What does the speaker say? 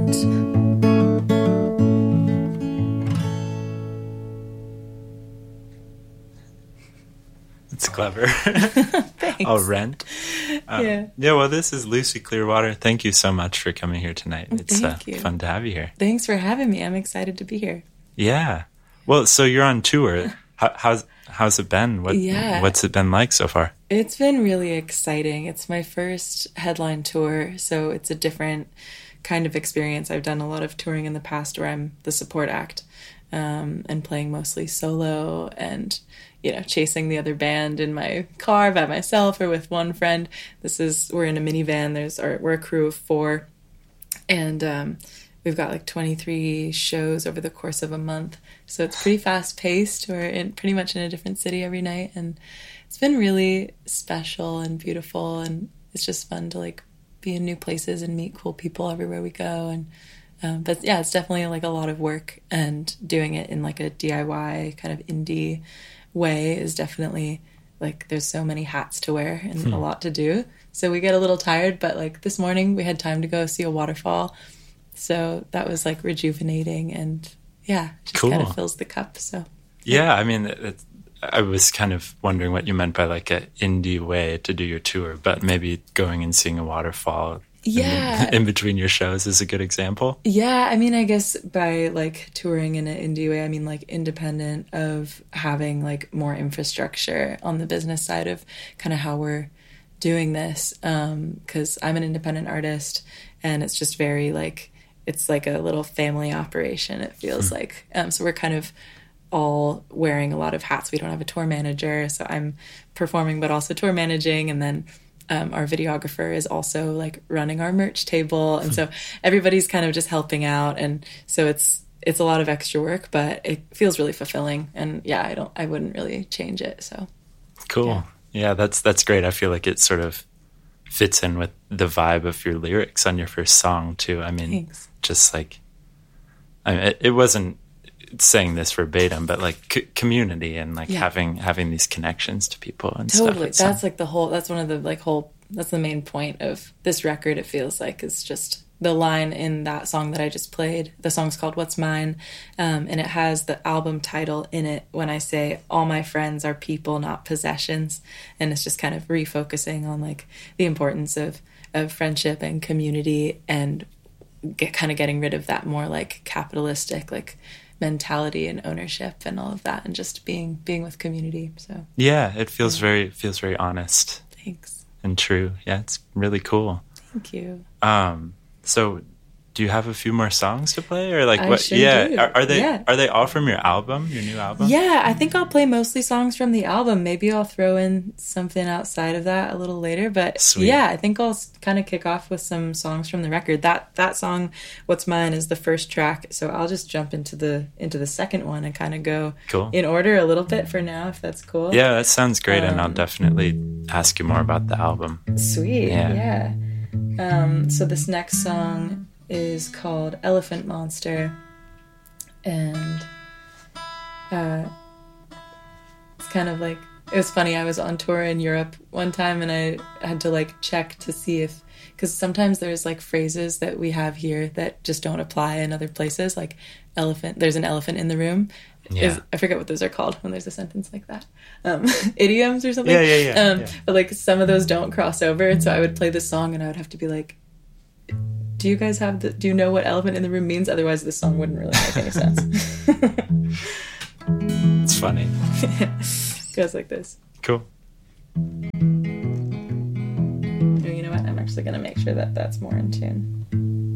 Rent. It's clever. Thanks. Oh, Rent. Yeah. Yeah, well, this is Lucy Clearwater. Thank you so much for coming here tonight. It's Thank you. fun to have you here. Thanks for having me. I'm excited to be here. Yeah. Well, so you're on tour. How's it been? What's it been like so far? It's been really exciting. It's my first headline tour, so it's a different kind of experience. I've done a lot of touring in the past where I'm the support act, and playing mostly solo and, chasing the other band in my car by myself or with one friend. We're in a minivan. We're a crew of 4, and we've got like 23 shows over the course of a month. So it's pretty fast paced. We're pretty much in a different city every night. And it's been really special and beautiful. And it's just fun to like be in new places and meet cool people everywhere we go. And, but yeah, it's definitely like a lot of work, and doing it in like a DIY kind of indie way is definitely like, there's so many hats to wear and a lot to do. So we get a little tired, but like this morning we had time to go see a waterfall. So that was like rejuvenating, and yeah, just cool. Kind of fills the cup. So yeah, I mean, I was kind of wondering what you meant by like an indie way to do your tour, but maybe going and seeing a waterfall in between your shows is a good example. Yeah, I mean, I guess by like touring in an indie way, I mean like independent of having like more infrastructure on the business side of kind of how we're doing this, because I'm an independent artist, and it's just very like, it's like a little family operation, it feels like. So we're kind of all wearing a lot of hats. We don't have a tour manager, so I'm performing but also tour managing, and then our videographer is also like running our merch table, and so everybody's kind of just helping out, and so it's a lot of extra work, but it feels really fulfilling, and yeah, I wouldn't really change it. So cool. Yeah, that's great. I feel like it sort of fits in with the vibe of your lyrics on your first song too. I mean, thanks. Just like, it wasn't saying this verbatim, but like community and like having these connections to people and totally. stuff. That's like that's one of the like that's the main point of this record. It feels like is just the line in that song that I just played. The song's called What's Mine, and it has the album title in it when I say all my friends are people, not possessions, and it's just kind of refocusing on like the importance of friendship and community, and getting rid of that more like capitalistic like mentality and ownership and all of that, and just being with community. So yeah, it feels very honest. Thanks. And true. Yeah, it's really cool. Thank you. So do you have a few more songs to play, or like I what? Sure yeah, do. Are they all from your new album? Yeah, I think I'll play mostly songs from the album. Maybe I'll throw in something outside of that a little later, but Sweet. Yeah, I think I'll kind of kick off with some songs from the record. That song, What's Mine, is the first track, so I'll just jump into the second one and kind of go in order a little bit for now, if that's cool. Yeah, that sounds great, and I'll definitely ask you more about the album. Sweet. Yeah. So this next song is called Elephant Monster, and it's kind of like, it was funny, I was on tour in Europe one time, and I had to like check to see if, because sometimes there's like phrases that we have here that just don't apply in other places, like there's an elephant in the room. I forget what those are called when there's a sentence like that. Idioms or something. Yeah. But like some of those don't cross over, and so I would play this song and I would have to be like, do you guys do you know what elephant in the room means? Otherwise this song wouldn't really make any sense. It's funny. It goes like this. Cool. You know what? I'm actually going to make sure that that's more in tune.